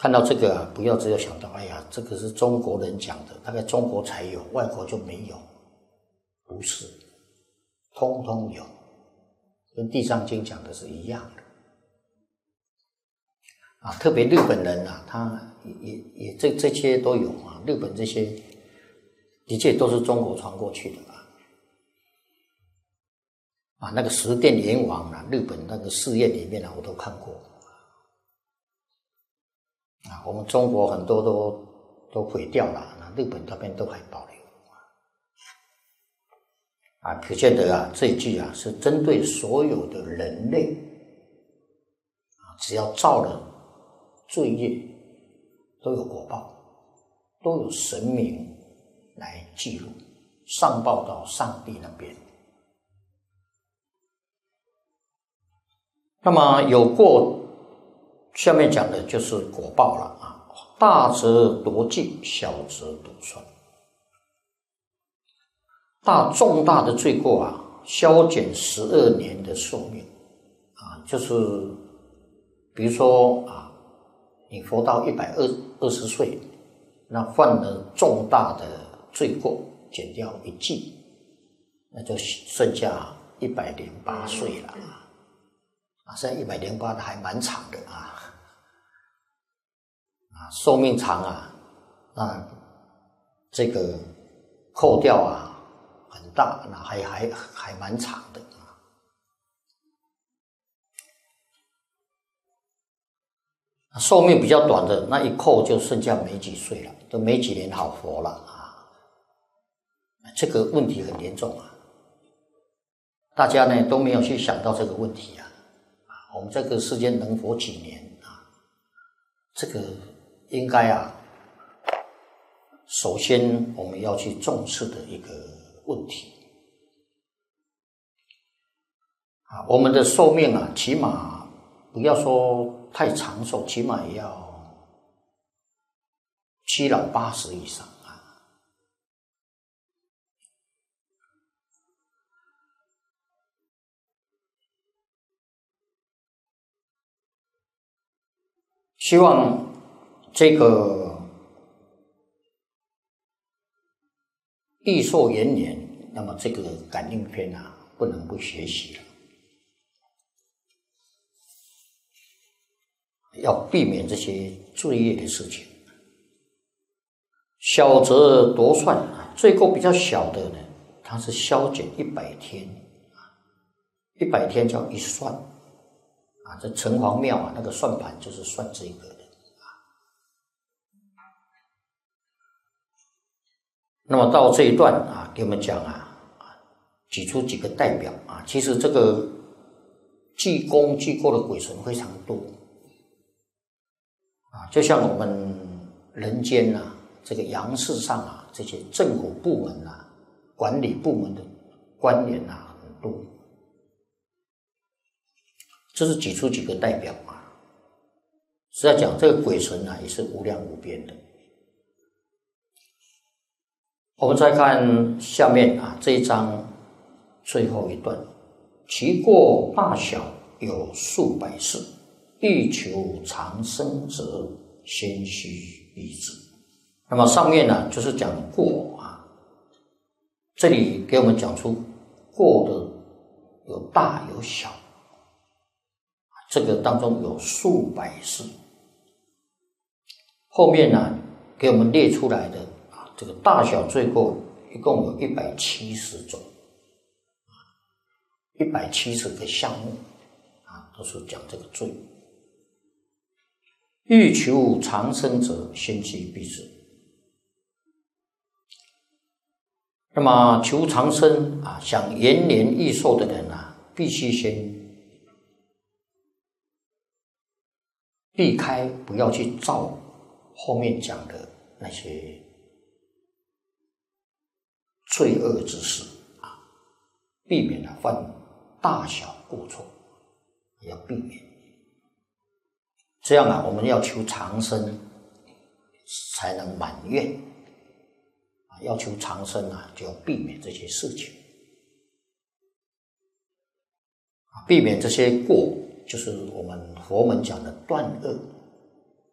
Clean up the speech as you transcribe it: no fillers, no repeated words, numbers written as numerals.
看到这个啊，不要只有想到，哎呀，这个是中国人讲的，大概中国才有，外国就没有。不是，通通有，跟《地藏经》讲的是一样的。啊，特别日本人啊，他也这些都有啊。日本这些的确都是中国传过去的啊。那个十殿阎王啊，日本那个寺院里面啊，我都看过。啊，我们中国很多都毁掉了，那日本那边都还保留。啊，可见得啊，这一句啊是针对所有的人类啊，只要造了罪业，都有果报，都有神明来记录，上报到上帝那边。那么有过下面讲的就是果报了啊，大则夺尽，小则夺算。重大的罪过啊，削减12年的寿命啊，就是比如说啊，你活到120岁，那犯了重大的罪过，减掉1季，那就剩下108岁了啊，现在108的还蛮长的啊，寿命长啊，那这个扣掉啊很大，那还蛮长的啊。寿命比较短的，那一扣就剩下没几岁了，都没几年好活了啊。这个问题很严重啊，大家呢都没有去想到这个问题啊。我们这个世间能活几年啊？这个应该啊，首先我们要去重视的一个问题啊。我们的寿命啊，起码不要说太长寿，起码也要7老80以上啊。希望这个益寿延年，那么这个感应篇啊，不能不学习了，要避免这些罪业的事情。小则夺算，罪过比较小的呢，它是削减100天，100天叫一算啊。这城隍庙啊，那个算盘就是算这个的啊。那么到这一段啊，给我们讲啊，举出几个代表啊。其实这个记功记过的鬼神非常多啊，就像我们人间啊，这个阳世上啊，这些政府部门啊、管理部门的官员啊很多。这是举出几个代表啊。实在讲，这个鬼神啊也是无量无边的。我们再看下面啊这一章最后一段，其过大小有数百世，欲求长生者，先须避之。那么上面呢就是讲过啊，这里给我们讲出过的有大有小，这个当中有数百世。后面呢给我们列出来的啊，这个大小罪过一共有170种，170个项目啊，都是讲这个罪。欲求长生者，先须避之。那么求长生啊，想延年益寿的人啊，必须先避开，不要去造后面讲的那些罪恶之事啊，避免了犯大小过错，要避免。这样啊，我们要求长生才能满愿啊，要求长生啊，就要避免这些事情啊，避免这些过，就是我们佛门讲的断恶。